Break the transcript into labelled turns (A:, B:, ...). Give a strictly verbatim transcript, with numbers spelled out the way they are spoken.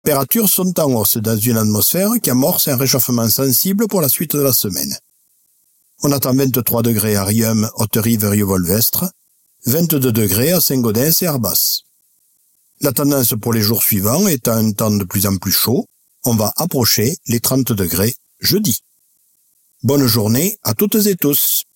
A: Températures sont en hausse dans une atmosphère qui amorce un réchauffement sensible pour la suite de la semaine. On attend vingt-trois degrés à Riom, Haute-Rive et Rieux-Volvestre, vingt-deux degrés à Saint-Gaudens et Arbas. La tendance pour les jours suivants est à un temps de plus en plus chaud. On va approcher les trente degrés jeudi. Bonne journée à toutes et tous.